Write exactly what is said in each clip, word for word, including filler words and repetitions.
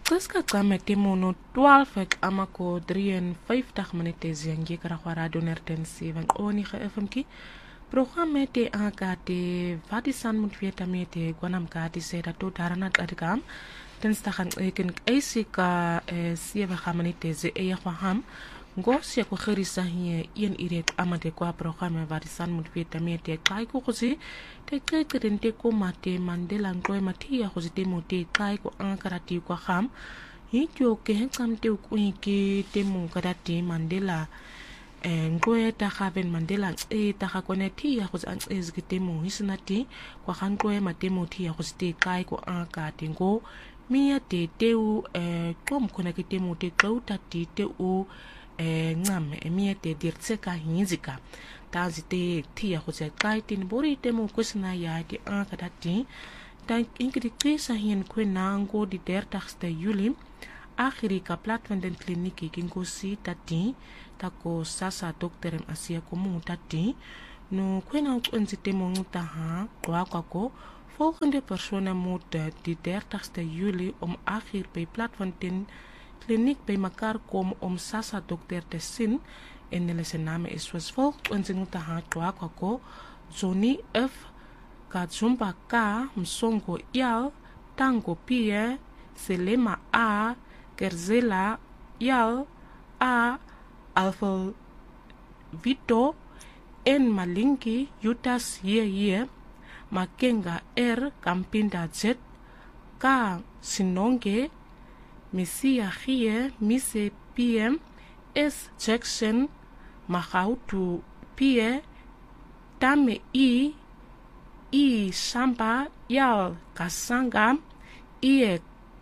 Qiska qame timono twaalf ek amako drieënvyftig minute zengi kara kwa radio nertensi van oni ge F M ki programme te aangate vadisan moet weet daarmee te gwanam kati se dat tot haranat adikam dinsdag eken eisika sewe minute ze eya kwa ham ngos ya kwa gerisa hier een irek amate kwa programme vadisan moet weet daarmee te kai ko khosi te te te te ko mate Mandela ngoe matia khosi te mote kai ko ankarati kwa ham hikyo ke hekam te ko ke te mo karati Mandela ngoe ta gaben Mandela e ta ga koneti ya khosi an ezgite mo hisinati kwa gangoe mate moti ya khosi te kai ko ankati ngo mia te te u kom kona ke te mote kauta te te u ngam emie te dirtseka hinzika tazi te tia khosi kai tin bori te mo kusna ya te ankadati dan inkri krisa hien kwena ngo di dertigste Juli akhiri ka platform den kliniki kingo si tati tako sasa dokter asia komu tati no kwena ontsi te mo ngutaha kwa kwako volgende persone moet die dertigste Juli om akhir by platform den kliniek bij elkaar komen om sasa dokter te zien en hulle se name is soos volgt ons moet ha kwa kwako Zoni F Kazumba K Msongo Yal Tango Pie Selema A Kerzela Yal A Alpha Vito en Malinki Yutas Ye Ye Makenga R Kampinda Z K Sinonge Messia Gie Mise P M S Jackson Mahautu Pie Tame I I Samba Yal Kasanga I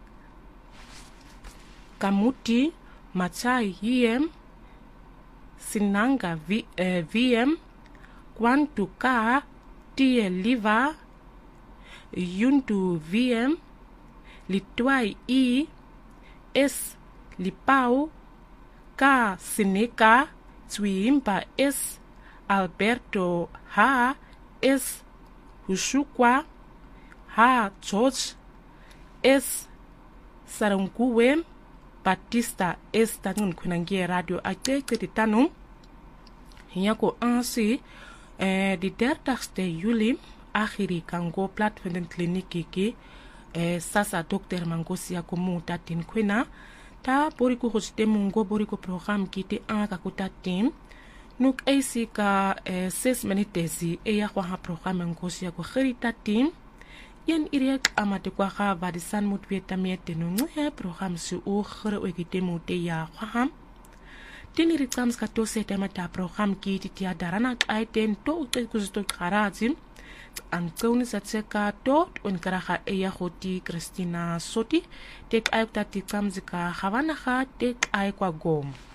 Kamuti Machai Yem Sinanga v, eh, V M Kwantu Ka Tie Liva Yuntu V M Litwai I S Lipau Ka Sineka Twiimba S Alberto H S Hushukwa H George S Sarunkuwe Batista S Tanun Kunangie Radio Akeke di Tanum Hiako ansi eh, di dertigste Juli akhiri kango platform den kliniki ki eh, sasa dokter mangosia komu tatin kwena ta boriko hoste mungo boriko program ki te anga kutatin nuk eisi ka eh, zes minutesi e ya kwa ha program ngosia ko gerita team yen irek amate kwa ga vadisan moet weet daarmee te no he program se o gere o ekite mote ya kwa ham tini rikams ka to se tema ta program ki ti ya darana aiten to te kusto karazi an kouni satseka tot on karaha e ya khoti Christina Soti tek ayuk ta ti kamzika havana ha tek ay kwa gom